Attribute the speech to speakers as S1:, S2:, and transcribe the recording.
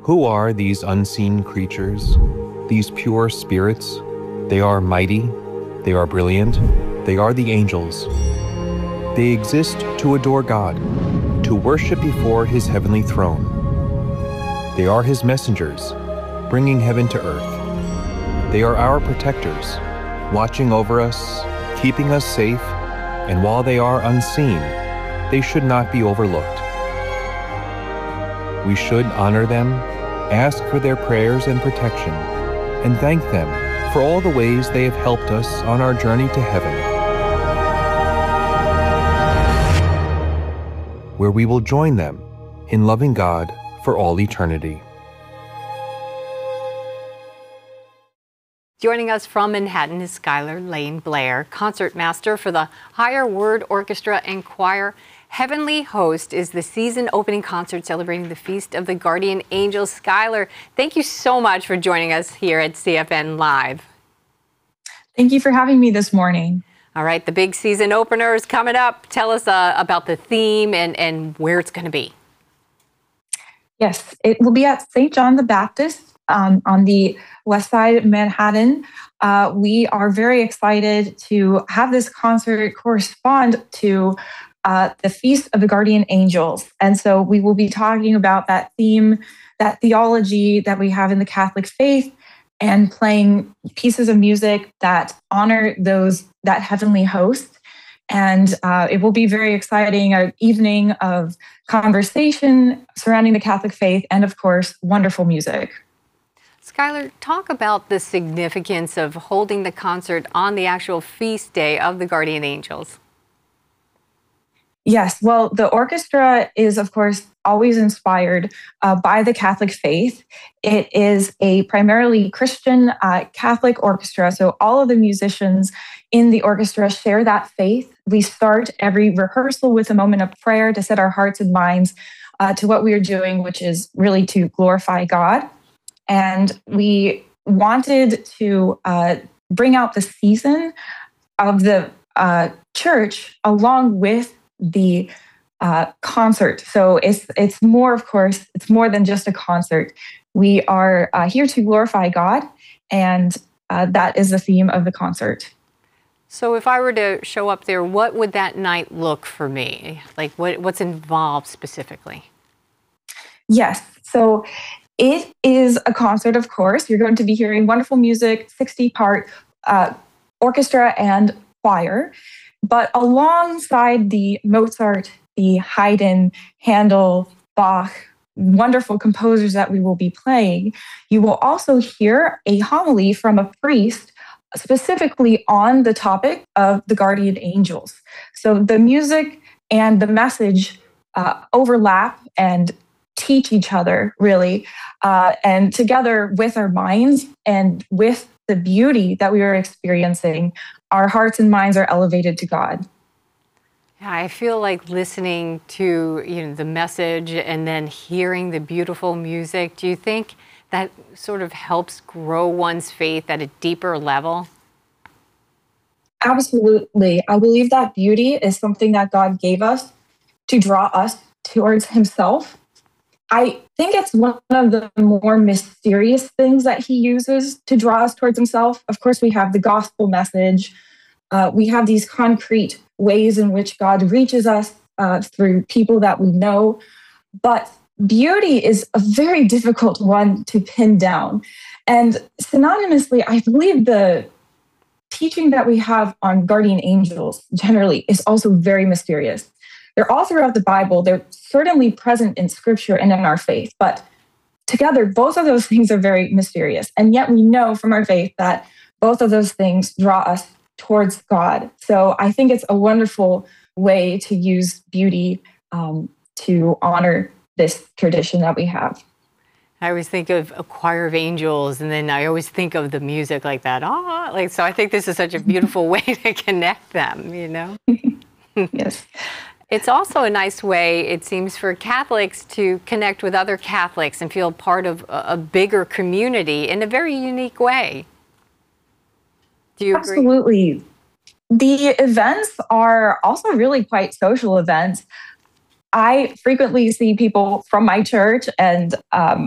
S1: Who are these unseen creatures, these pure spirits? They are mighty, they are brilliant, they are the angels. They exist to adore God, to worship before His heavenly throne. They are His messengers, bringing heaven to earth. They are our protectors, watching over us, keeping us safe, and while they are unseen, they should not be overlooked. We should honor them, ask for their prayers and protection, and thank them for all the ways they have helped us on our journey to heaven, where we will join them in loving God for all eternity.
S2: Joining us from Manhattan is Skylar Lane Blair, concertmaster for the Higher Word Orchestra and Choir. Heavenly Host is the season opening concert celebrating the Feast of the Guardian Angels. Skylar, thank you so much for joining us here at CFN Live.
S3: Thank you for having me this morning.
S2: All right, the big season opener is coming up. Tell us about the theme and where it's going to be.
S3: Yes, it will be at St. John the Baptist on the west side of Manhattan. We are very excited to have this concert correspond to the Feast of the Guardian Angels. And so we will be talking about that theme, that theology that we have in the Catholic faith, and playing pieces of music that honor that heavenly host. And it will be very exciting, an evening of conversation surrounding the Catholic faith and, of course, wonderful music.
S2: Skylar, talk about the significance of holding the concert on the actual feast day of the Guardian Angels.
S3: Yes, well, the orchestra is, of course, always inspired by the Catholic faith. It is a primarily Christian Catholic orchestra, so all of the musicians in the orchestra share that faith. We start every rehearsal with a moment of prayer to set our hearts and minds to what we are doing, which is really to glorify God. And we wanted to bring out the season of the church along with the concert. So it's more, of course, it's more than just a concert. We are here to glorify God, and that is the theme of the concert.
S2: So if I were to show up there, what would that night look for me? Like what's involved specifically?
S3: Yes. So it is a concert, of course. You're going to be hearing wonderful music, 60-part orchestra and choir. But alongside the Mozart, the Haydn, Handel, Bach, wonderful composers that we will be playing, you will also hear a homily from a priest specifically on the topic of the guardian angels. So the music and the message overlap and teach each other, really. And together with our minds and with the beauty that we are experiencing, our hearts and minds are elevated to God.
S2: Yeah, I feel like listening to the message and then hearing the beautiful music. Do you think that sort of helps grow one's faith at a deeper level?
S3: Absolutely. I believe that beauty is something that God gave us to draw us towards Himself. I think it's one of the more mysterious things that He uses to draw us towards Himself. Of course, we have the gospel message. We have these concrete ways in which God reaches us through people that we know. But beauty is a very difficult one to pin down. And synonymously, I believe the teaching that we have on guardian angels generally is also very mysterious. They're all throughout the Bible. They're certainly present in Scripture and in our faith. But together, both of those things are very mysterious. And yet we know from our faith that both of those things draw us towards God. So I think it's a wonderful way to use beauty to honor this tradition that we have.
S2: I always think of a choir of angels, and then I always think of the music like that. So I think this is such a beautiful way to connect them,
S3: Yes.
S2: It's also a nice way, it seems, for Catholics to connect with other Catholics and feel part of a bigger community in a very unique way. Do you agree?
S3: Absolutely. The events are also really quite social events. I frequently see people from my church and